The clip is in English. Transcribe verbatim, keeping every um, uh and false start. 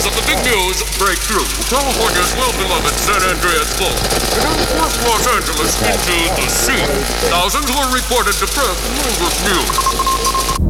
news of the big news breakthrough. California's well-beloved San Andreas Fault. It unforced Los Angeles into the sea. Thousands were reported depressed in English news.